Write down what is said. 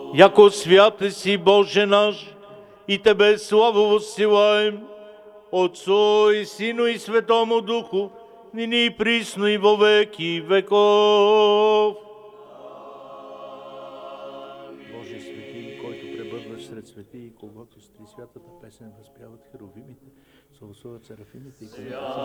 яко святе си, Боже наш, и Тебе славу воссилаем, Отцу и Сину и Святому Духу, ныне и присно и во веки веков. Боже свети, който пребъдваш сред свети, и когато с три святата песен възпяват херовимите, славосуват серафимите и когато